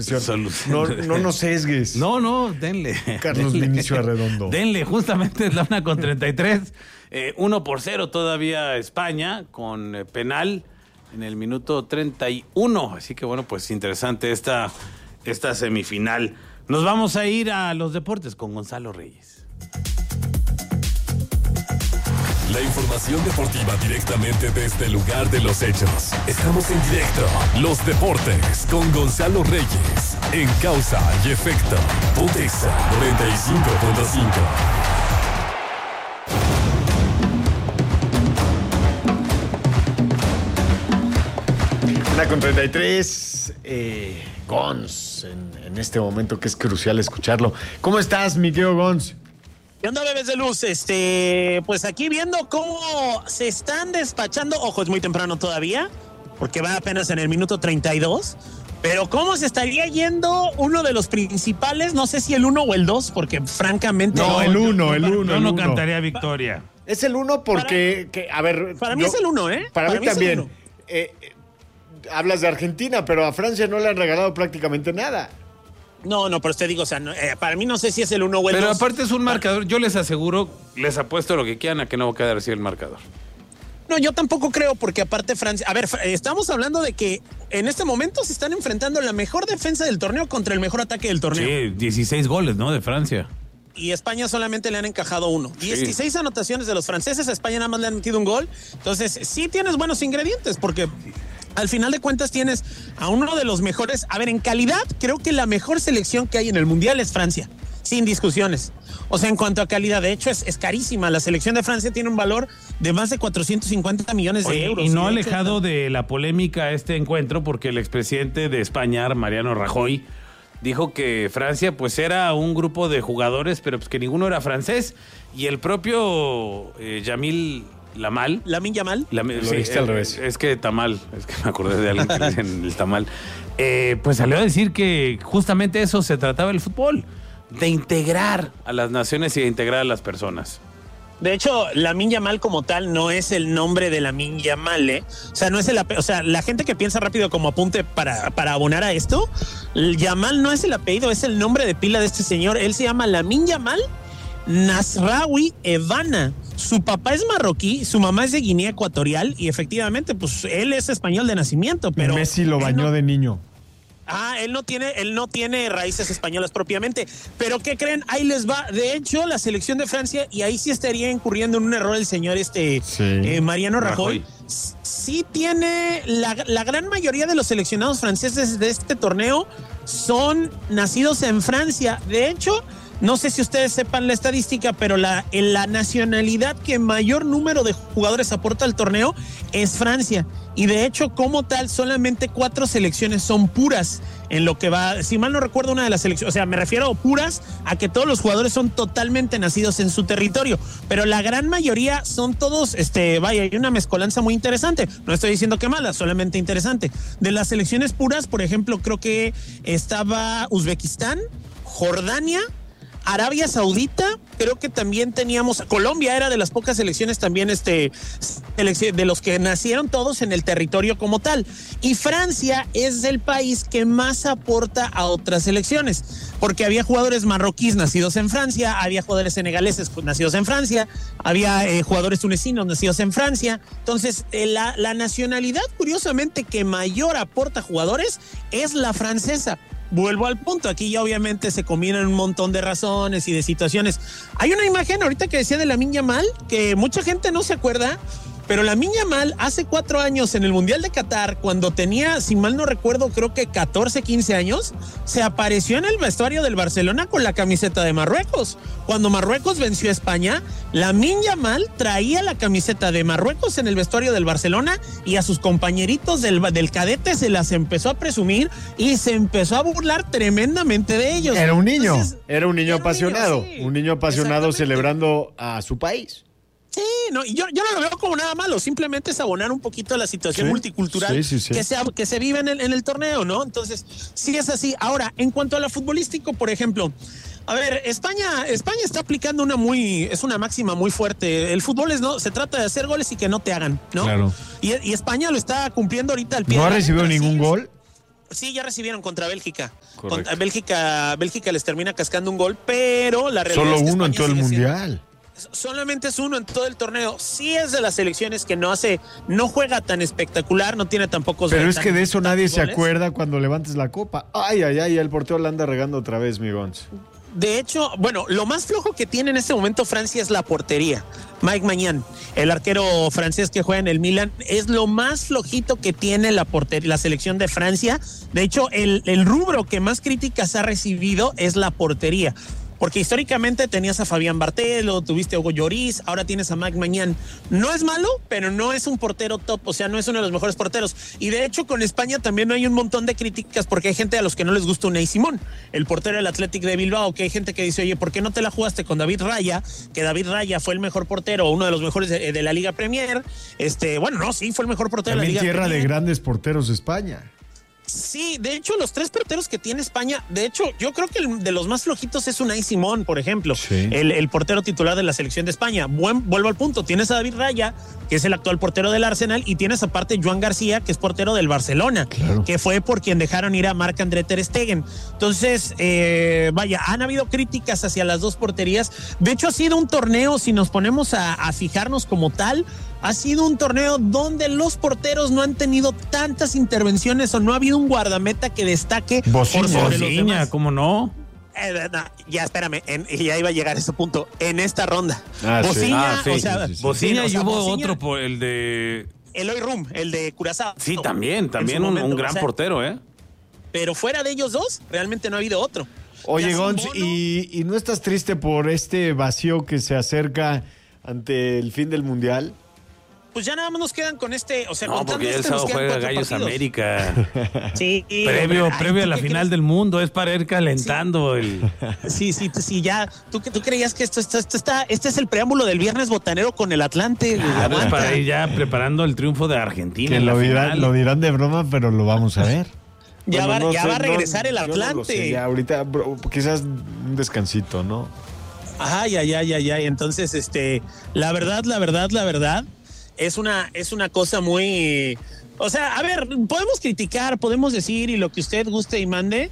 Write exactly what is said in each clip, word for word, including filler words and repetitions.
expresión. Solución. No, no nos sesgues. No, no, denle. Carlos denle. Vinicio Arredondo. Denle, justamente es la una con treinta y tres. Eh, uno por cero todavía España con eh, penal en el minuto treinta y uno. Así que bueno, pues interesante esta, esta semifinal. Nos vamos a ir a los deportes con Gonzalo Reyes. La información deportiva directamente desde el lugar de los hechos. Estamos en directo. Los deportes con Gonzalo Reyes. En Causa y Efecto. Putexa noventa y cinco punto cinco. Una con treinta y tres. Eh, Gons, en, en este momento que es crucial escucharlo. ¿Cómo estás, mi querido Gons? ¿Qué onda, bebés de luz? Este, pues aquí viendo cómo se están despachando. Ojo, es muy temprano todavía, porque va apenas en el minuto treinta y dos. Pero cómo se estaría yendo uno de los principales, no sé si el uno o el dos, porque francamente... No, el uno, el uno. Yo el no uno. cantaría victoria. Es el uno porque, para, que, a ver... Para mí yo, es el uno, ¿eh? Para, para mí, mí también. Eh, eh, hablas de Argentina, pero a Francia no le han regalado prácticamente nada. No, no, pero te digo, o sea, no, eh, para mí no sé si es el uno o el dos. Pero aparte es un marcador. Yo les aseguro, les apuesto lo que quieran a que no va a quedar así el marcador. No, yo tampoco creo, porque aparte Francia... A ver, estamos hablando de que en este momento se están enfrentando la mejor defensa del torneo contra el mejor ataque del torneo. Sí, dieciséis goles, ¿no? De Francia. Y España solamente le han encajado uno. dieciséis sí. anotaciones de los franceses, a España nada más le han metido un gol. Entonces, sí tienes buenos ingredientes, porque al final de cuentas tienes a uno de los mejores... A ver, en calidad, creo que la mejor selección que hay en el Mundial es Francia, sin discusiones. O sea, en cuanto a calidad, de hecho, es, es carísima. La selección de Francia tiene un valor de más de cuatrocientos cincuenta millones de Oye, euros. y no de alejado hecho, de la polémica este encuentro, porque el expresidente de España, Mariano Rajoy, dijo que Francia pues era un grupo de jugadores, pero pues que ninguno era francés. Y el propio eh, Yamil Lamal. Lamine Yamal. Lo sí, dijiste eh, al revés. Es que tamal, es que me acordé de alguien que le dicen el tamal. Eh, pues salió a decir que justamente eso se trataba el fútbol, de integrar a las naciones y de integrar a las personas. De hecho, Lamine Yamal como tal no es el nombre de Lamine Yamal, ¿eh? O sea, no es el, o sea, la gente que piensa rápido como apunte para, para abonar a esto, el Yamal no es el apellido, es el nombre de pila de este señor. Él se llama Lamine Yamal Nasraoui Evana. Su papá es marroquí, su mamá es de Guinea Ecuatorial y efectivamente, pues él es español de nacimiento, pero Messi lo bañó no, de niño. Ah, él no tiene, él no tiene raíces españolas propiamente. Pero ¿qué creen? Ahí les va. De hecho, la selección de Francia, y ahí sí estaría incurriendo en un error el señor este sí. eh, Mariano Rajoy. Rajoy. Sí tiene la, la gran mayoría de los seleccionados franceses de este torneo son nacidos en Francia. De hecho, no sé si ustedes sepan la estadística, pero la, en la nacionalidad que mayor número de jugadores aporta al torneo es Francia. Y de hecho, como tal, solamente cuatro selecciones son puras en lo que va. Si mal no recuerdo, una de las selecciones, o sea, me refiero puras a que todos los jugadores son totalmente nacidos en su territorio, pero la gran mayoría son todos, este, vaya, hay una mezcolanza muy interesante. No estoy diciendo que mala, solamente interesante. De las selecciones puras, por ejemplo, creo que estaba Uzbekistán, Jordania, Arabia Saudita, creo que también teníamos, Colombia era de las pocas selecciones también, este, de los que nacieron todos en el territorio como tal. Y Francia es el país que más aporta a otras selecciones, porque había jugadores marroquíes nacidos en Francia, había jugadores senegaleses nacidos en Francia, había eh, jugadores tunecinos nacidos en Francia. Entonces, eh, la, la nacionalidad, curiosamente, que mayor aporta jugadores es la francesa. Vuelvo al punto, aquí ya obviamente se combinan un montón de razones y de situaciones. Hay una imagen ahorita que decía de Lamine Yamal, que mucha gente no se acuerda, pero Lamine Yamal hace cuatro años en el Mundial de Qatar, cuando tenía, si mal no recuerdo, creo que catorce, quince años, se apareció en el vestuario del Barcelona con la camiseta de Marruecos. Cuando Marruecos venció a España, Lamine Yamal traía la camiseta de Marruecos en el vestuario del Barcelona y a sus compañeritos del, del cadete se las empezó a presumir y se empezó a burlar tremendamente de ellos. Era un niño, Entonces, era un niño era apasionado, un niño, sí. un niño apasionado celebrando a su país. Sí, no, y yo, yo no lo veo como nada malo, simplemente es abonar un poquito a la situación sí, multicultural sí, sí, sí. Que, se, que se vive en el, en el torneo, ¿no? Entonces, sí es así. Ahora, en cuanto a lo futbolístico, por ejemplo, a ver, España, España está aplicando una muy, es una máxima muy fuerte. El fútbol es, no, se trata de hacer goles y que no te hagan, ¿no? Claro. Y, y España lo está cumpliendo ahorita al pie. ¿No de ha la recibido letra, ningún sí. gol? Sí, ya recibieron contra Bélgica. Correcto. Contra Bélgica, Bélgica les termina cascando un gol, pero la realidad Solo es que uno en España todo el sigue siendo- mundial. Solamente es uno en todo el torneo. Sí es de las selecciones que no hace, no juega tan espectacular, no tiene tampoco. Pero es que de eso nadie se goles. acuerda cuando levantes la copa. Ay, ay, ay, el portero la anda regando otra vez, mi Gons. De hecho, bueno, lo más flojo que tiene en este momento Francia es la portería. Mike Maignan, el arquero francés que juega en el Milan, es lo más flojito que tiene la portería, la selección de Francia. De hecho, el, el rubro que más críticas ha recibido es la portería. Porque históricamente tenías a Fabián Bartelo, tuviste a Hugo Lloris, ahora tienes a Mike Maignan. No es malo, pero no es un portero top, o sea, no es uno de los mejores porteros. Y de hecho con España también hay un montón de críticas porque hay gente a los que no les gusta Unai Simón, el portero del Athletic de Bilbao, que hay gente que dice, oye, ¿por qué no te la jugaste con David Raya? Que David Raya fue el mejor portero, uno de los mejores de, de la Liga Premier. Este, bueno, no, sí, fue el mejor portero También de la Liga tierra Premier. de grandes porteros España. Sí, de hecho, los tres porteros que tiene España, de hecho, yo creo que el de los más flojitos es Unai Simón, por ejemplo, Sí. el, el portero titular de la selección de España. Buen, vuelvo al punto, tienes a David Raya, que es el actual portero del Arsenal, y tienes aparte Joan García, que es portero del Barcelona, Claro. que fue por quien dejaron ir a Marc-André Ter Stegen. Entonces, eh, vaya, han habido críticas hacia las dos porterías. De hecho, ha sido un torneo, si nos ponemos a, a fijarnos como tal, ha sido un torneo donde los porteros no han tenido tantas intervenciones o no ha habido un guardameta que destaque Bociña. por sobre los Bociña, demás. ¿cómo no? Eh, no, ya espérame, en- ya iba a llegar a ese punto. En esta ronda. Ah, sí. Bociña, Ah, sí, o sea, sí, sí, sí. Bociña o y sea, hubo Bociña, otro, por el de... Eloy Rum, el de Curazao. Sí, también, En también su un, momento, un gran o sea, portero, ¿eh? Pero fuera de ellos dos, realmente no ha habido otro. Oye, Ya sin Gons, Bono, ¿y, ¿y no estás triste por este vacío que se acerca ante el fin del mundial? Pues ya nada más nos quedan con este, o sea, No, contando porque ya el este nos sábado quedan juega cuatro Gallos partidos. América. Sí, previo hombre, ay, previo a ¿tú la qué final crees? del mundo, es para ir calentando el... Sí, sí, sí, ya. ¿Tú, que- tú creías que esto, esto, esto está, este es el preámbulo del viernes botanero con el Atlante? güey, Claro, es aguanta. para ir ya preparando el triunfo de Argentina. Que en la lo dirán, final. lo dirán de broma, pero lo vamos a ver. Ya, Bueno, va, no ya sé, va a no, regresar el yo no lo Atlante. sé, ya ahorita, bro, quizás un descansito, ¿no? Ay, ay, ay, ay, ay. Entonces, este, la verdad, la verdad, la verdad, es una, es una cosa muy. O sea, a ver, podemos criticar, podemos decir y lo que usted guste y mande,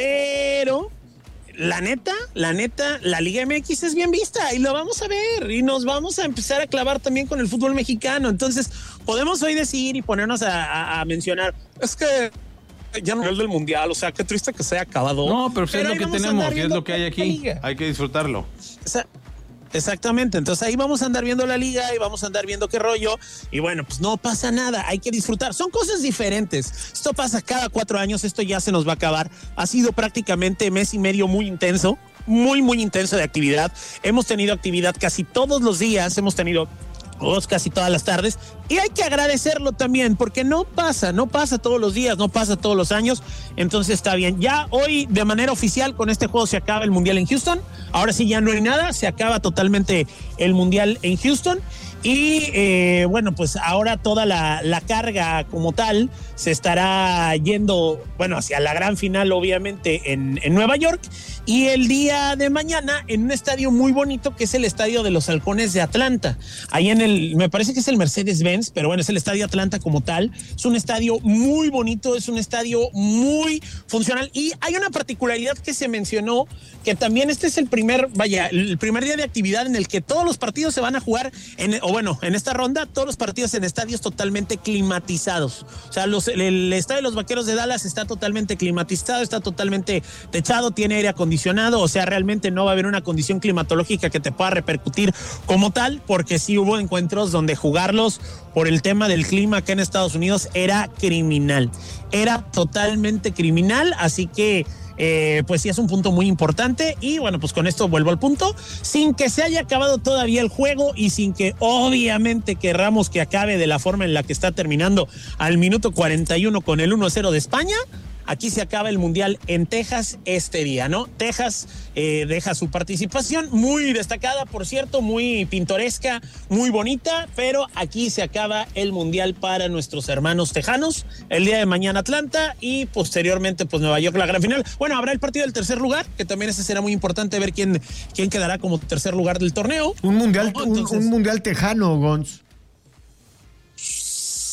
pero la neta, la neta, la Liga M X es bien vista y lo vamos a ver y nos vamos a empezar a clavar también con el fútbol mexicano. Entonces, podemos hoy decir y ponernos a, a- a mencionar, es que ya no es del mundial, o sea, qué triste que se haya acabado. No, pero, pues es ahí lo que vamos a tenemos andar y es viendo lo que hay la aquí. liga. Hay que disfrutarlo. Esa- Exactamente, entonces ahí vamos a andar viendo la liga y vamos a andar viendo qué rollo y bueno, pues no pasa nada, hay que disfrutar, son cosas diferentes, esto pasa cada cuatro años, esto ya se nos va a acabar, ha sido prácticamente mes y medio muy intenso, muy muy intenso de actividad, hemos tenido actividad casi todos los días, hemos tenido juegos casi todas las tardes y hay que agradecerlo también porque no pasa, no pasa todos los días, no pasa todos los años, entonces está bien. Ya hoy de manera oficial con este juego se acaba el Mundial en Houston, ahora sí ya no hay nada, se acaba totalmente el Mundial en Houston y eh, bueno, pues ahora toda la, la carga como tal se estará yendo, bueno, hacia la gran final obviamente en, en Nueva York y el día de mañana en un estadio muy bonito que es el Estadio de los Halcones de Atlanta, ahí en el, me parece que es el Mercedes-Benz, pero bueno, es el Estadio Atlanta como tal, es un estadio muy bonito, es un estadio muy funcional y hay una particularidad que se mencionó, que también este es el primer, vaya, el primer día de actividad en el que todos los partidos se van a jugar, en, o bueno, en esta ronda, todos los partidos en estadios totalmente climatizados, o sea, los, el, el estadio de los Vaqueros de Dallas está totalmente climatizado, está totalmente techado, tiene aire acondicionado, o sea, realmente no va a haber una condición climatológica que te pueda repercutir como tal, porque sí hubo encuentros donde jugarlos por el tema del clima acá en Estados Unidos era criminal, era totalmente criminal, así que eh, pues sí es un punto muy importante y bueno, pues con esto vuelvo al punto, sin que se haya acabado todavía el juego y sin que obviamente querramos que acabe de la forma en la que está terminando al minuto cuarenta y uno con el uno a cero de España. Aquí se acaba el Mundial en Texas este día, ¿no? Texas eh, deja su participación, muy destacada, por cierto, muy pintoresca, muy bonita, pero aquí se acaba el Mundial para nuestros hermanos tejanos. El día de mañana Atlanta y posteriormente pues Nueva York la gran final. Bueno, habrá el partido del tercer lugar, que también ese será muy importante ver quién, quién quedará como tercer lugar del torneo. Un mundial, No, un, entonces- un mundial tejano, Gons. Sí,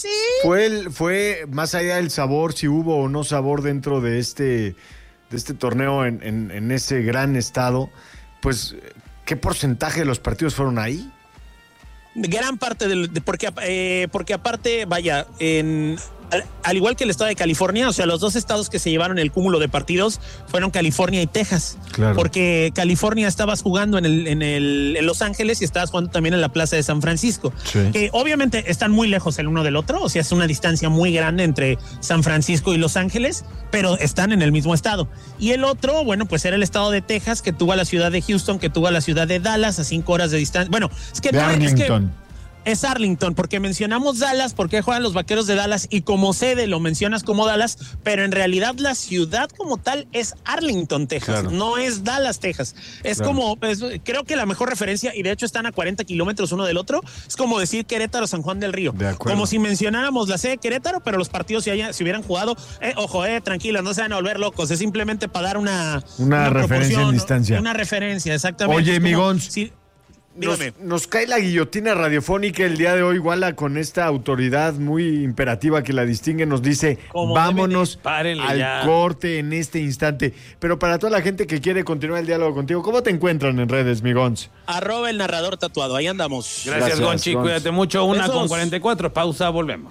sí. Fue, el, fue más allá del sabor, si hubo o no sabor dentro de este, de este torneo en, en, en ese gran estado, pues, ¿qué porcentaje de los partidos fueron ahí? Gran parte del, de, porque, eh, porque aparte, vaya, en, al, al igual que el estado de California, o sea, los dos estados que se llevaron el cúmulo de partidos fueron California y Texas. Claro. Porque California estabas jugando en, el, en, el, en Los Ángeles y estabas jugando también en la Plaza de San Francisco. Sí. Que obviamente están muy lejos el uno del otro, o sea, es una distancia muy grande entre San Francisco y Los Ángeles, pero están en el mismo estado. Y el otro, bueno, pues era el estado de Texas, que tuvo a la ciudad de Houston, que tuvo a la ciudad de Dallas a cinco horas de distancia. Bueno, es que de no Arlington. es que es Arlington, porque mencionamos Dallas, porque juegan los Vaqueros de Dallas, y como sede lo mencionas como Dallas, pero en realidad la ciudad como tal es Arlington, Texas, Claro. no es Dallas, Texas. Es Claro. como, es, creo que la mejor referencia, y de hecho están a cuarenta kilómetros uno del otro, es como decir Querétaro, San Juan del Río. De acuerdo. Como si mencionáramos la sede de Querétaro, pero los partidos se, haya, se hubieran jugado, eh, ojo, eh, tranquilos, no se van a volver locos, es simplemente para dar una... Una referencia en distancia. Una referencia, exactamente. Oye, Es como- mi Gons. sí, Nos, dígame. nos cae la guillotina radiofónica el día de hoy, igual con esta autoridad muy imperativa que la distingue, nos dice, Como vámonos debe de- párenle al ya. corte en este instante. Pero para toda la gente que quiere continuar el diálogo contigo, ¿cómo te encuentran en redes, mi Gons? Arroba el narrador tatuado, ahí andamos. Gracias, Gracias, Gonchi. Gonz. Cuídate mucho. Una Besos. con cuarenta y cuatro. Pausa, volvemos.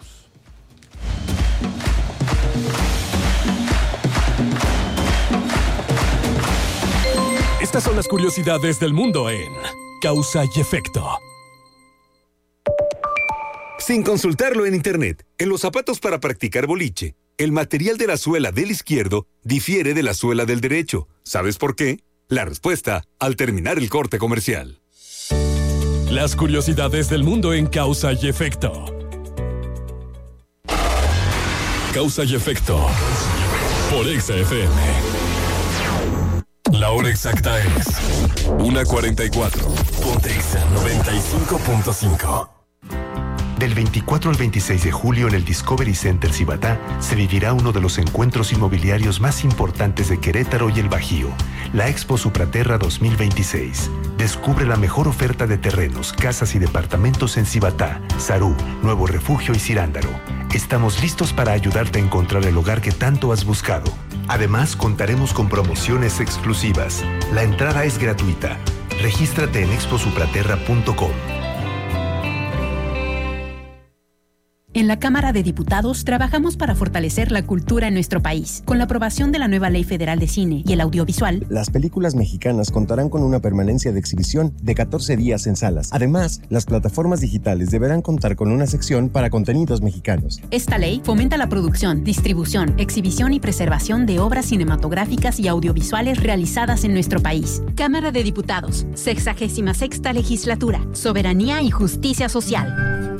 Estas son las curiosidades del mundo en Causa y Efecto. Sin consultarlo en internet, en los zapatos para practicar boliche, el material de la suela del izquierdo difiere de la suela del derecho. ¿Sabes por qué? La respuesta al terminar el corte comercial. Las curiosidades del mundo en Causa y Efecto. Causa y Efecto. Por Exa F M. La hora exacta es una cuarenta y cuatro. Ponte Exa noventa y cinco punto cinco. Del veinticuatro al veintiséis de julio en el Discovery Center Cibatá se vivirá uno de los encuentros inmobiliarios más importantes de Querétaro y el Bajío, la Expo Supraterra dos mil veintiséis. Descubre la mejor oferta de terrenos, casas y departamentos en Cibatá, Sarú, Nuevo Refugio y Cirándaro. Estamos listos para ayudarte a encontrar el hogar que tanto has buscado. Además, contaremos con promociones exclusivas. La entrada es gratuita. Regístrate en expo supraterra punto com. En la Cámara de Diputados trabajamos para fortalecer la cultura en nuestro país. Con la aprobación de la nueva Ley Federal de Cine y el Audiovisual, las películas mexicanas contarán con una permanencia de exhibición de catorce días en salas. Además, las plataformas digitales deberán contar con una sección para contenidos mexicanos. esta ley fomenta la producción, distribución, exhibición y preservación de obras cinematográficas y audiovisuales realizadas en nuestro país. Cámara de Diputados, sexagésima sexta legislatura, soberanía y justicia social.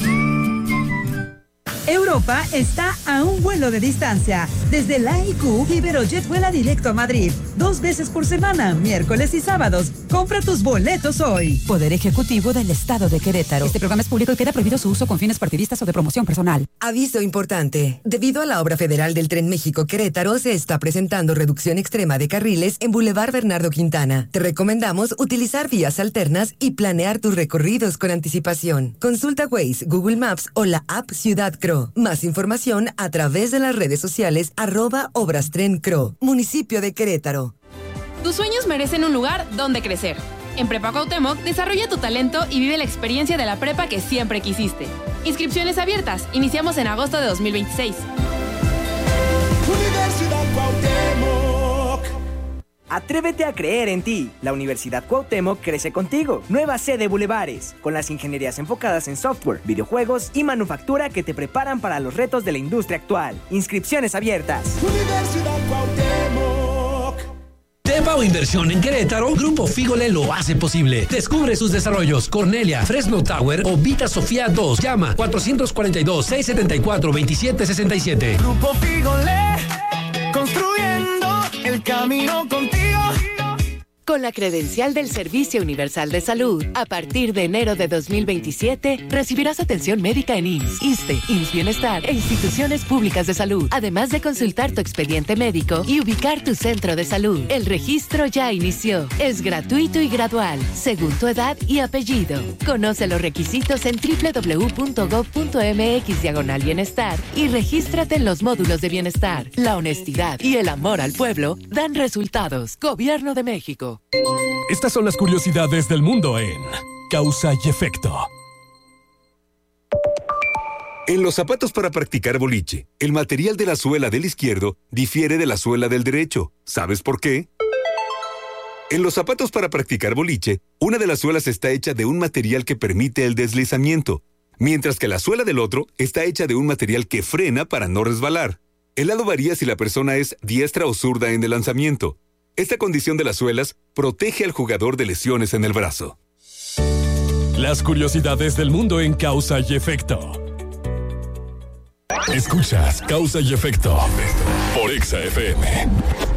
Europa está a un vuelo de distancia. Desde la I Q, Iberojet vuela directo a Madrid. Dos veces por semana, miércoles y sábados. Compra tus boletos hoy. Poder Ejecutivo del Estado de Querétaro. Este programa es público y queda prohibido su uso con fines partidistas o de promoción personal. Aviso importante. Debido a la obra federal del Tren México-Querétaro, se está presentando reducción extrema de carriles en Boulevard Bernardo Quintana. Te recomendamos utilizar vías alternas y planear tus recorridos con anticipación. Consulta Waze, Google Maps o la app Ciudad Cro. Más información a través de las redes sociales arroba Obras Tren Cro, municipio de Querétaro. Tus sueños merecen un lugar donde crecer. En Prepa Cuauhtémoc, desarrolla tu talento y vive la experiencia de la prepa que siempre quisiste. Inscripciones abiertas. Iniciamos en agosto de dos mil veintiséis. Universidad Cuauhtémoc. Atrévete a creer en ti. La Universidad Cuauhtémoc crece contigo. Nueva sede Bulevares, con las ingenierías enfocadas en software, videojuegos y manufactura que te preparan para los retos de la industria actual. Inscripciones abiertas. Universidad Cuauhtémoc. Tepa o inversión en Querétaro, Grupo Fígole lo hace posible. Descubre sus desarrollos. Cornelia, Fresno Tower o Vita Sofía dos. Llama cuatrocientos cuarenta y dos, seiscientos setenta y cuatro, veintisiete sesenta y siete. Grupo Fígole, construyendo el camino contigo. Con la credencial del Servicio Universal de Salud, a partir de enero de dos mil veintisiete, recibirás atención médica en I M S S, ISSSTE, I M S S Bienestar e instituciones públicas de salud, además de consultar tu expediente médico y ubicar tu centro de salud. El registro ya inició. Es gratuito y gradual, según tu edad y apellido. Conoce los requisitos en doble u doble u doble u punto gob punto eme equis diagonal bienestar y regístrate en los módulos de bienestar. La honestidad y el amor al pueblo dan resultados. Gobierno de México. Estas son las curiosidades del mundo en Causa y Efecto. En los zapatos para practicar boliche, el material de la suela del izquierdo difiere de la suela del derecho. ¿Sabes por qué? En los zapatos para practicar boliche, una de las suelas está hecha de un material que permite el deslizamiento, mientras que la suela del otro está hecha de un material que frena para no resbalar. El lado varía si la persona es diestra o zurda en el lanzamiento. Esta condición de las suelas protege al jugador de lesiones en el brazo. Las curiosidades del mundo en Causa y Efecto. Escuchas Causa y Efecto por Exa F M.